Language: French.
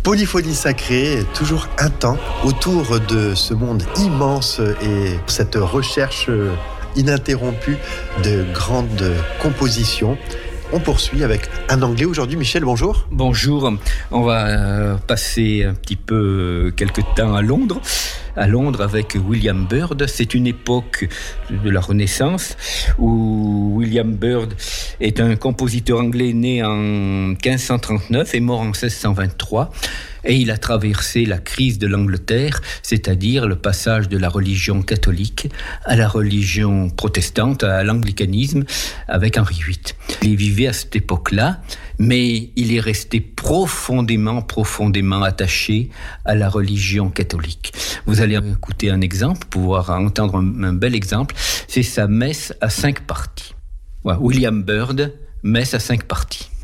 Polyphonie sacrée, toujours un temps autour de ce monde immense et cette recherche ininterrompue de grandes compositions. On poursuit avec un anglais aujourd'hui. Michel, bonjour. Bonjour. On va passer un petit peu quelques temps à Londres avec William Byrd. C'est une époque de la Renaissance où William Byrd est un compositeur anglais né en 1539 et mort en 1623. Et il a traversé la crise de l'Angleterre, c'est-à-dire le passage de la religion catholique à la religion protestante, à l'anglicanisme, avec Henri VIII. Il vivait à cette époque-là, mais il est resté profondément attaché à la religion catholique. Vous allez écouter un exemple, pouvoir entendre un bel exemple, c'est sa messe à 5 parties. Voilà, William Byrd, messe à 5 parties.